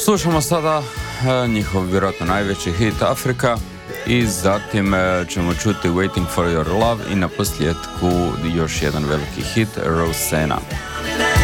Slušamo sada njihov vjerojatno najveći hit Afrika i zatim ćemo čuti Waiting for your love i na posljedku još jedan veliki hit Rosanna.